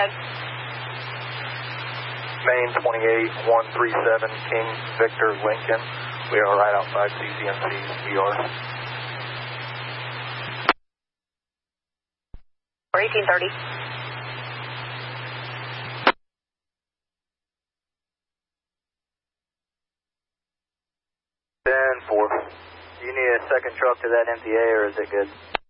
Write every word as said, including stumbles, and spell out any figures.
ahead. Main twenty-eight one three seven, King Victor Lincoln. We are right outside C C N C's E R. For eighteen thirty. ten four. Do you need a second truck to that M T A or is it good?